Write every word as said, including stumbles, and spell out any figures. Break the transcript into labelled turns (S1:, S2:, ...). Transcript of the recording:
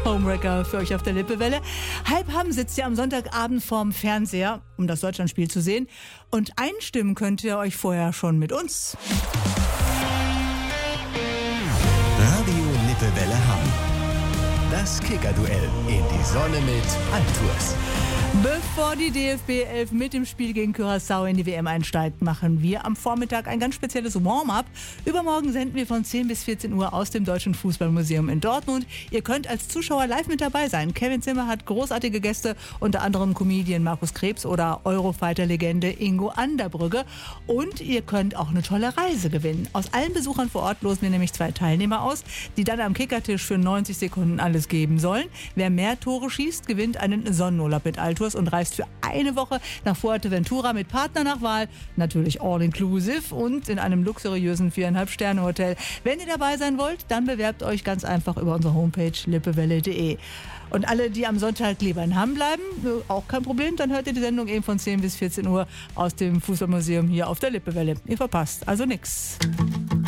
S1: Homewrecker für euch auf der Lippewelle. Halb Hamm sitzt ja am Sonntagabend vorm Fernseher, um das Deutschlandspiel zu sehen. Und einstimmen könnt ihr euch vorher schon mit uns.
S2: Radio Lippewelle Hamm. Das Kicker-Duell in die Sonne mit Altours.
S1: Bevor die D F B elf mit dem Spiel gegen Curaçao in die W M einsteigt, machen wir am Vormittag ein ganz spezielles Warm-up. Übermorgen senden wir von zehn bis vierzehn Uhr aus dem Deutschen Fußballmuseum in Dortmund. Ihr könnt als Zuschauer live mit dabei sein. Kevin Zimmer hat großartige Gäste, unter anderem Comedian Markus Krebs oder Eurofighter-Legende Ingo Anderbrügge. Und ihr könnt auch eine tolle Reise gewinnen. Aus allen Besuchern vor Ort losen wir nämlich zwei Teilnehmer aus, die dann am Kickertisch für neunzig Sekunden alles geben sollen. Wer mehr Tore schießt, gewinnt einen Sonnenurlaub mit Altours und reist für eine Woche nach Fuerteventura mit Partner nach Wahl, natürlich all-inclusive und in einem luxuriösen viereinhalb Sterne Hotel. Wenn ihr dabei sein wollt, dann bewerbt euch ganz einfach über unsere Homepage lippewelle punkt de. Und alle, die am Sonntag lieber in Hamm bleiben, auch kein Problem, dann hört ihr die Sendung eben von zehn bis vierzehn Uhr aus dem Fußballmuseum hier auf der Lippewelle. Ihr verpasst also nichts.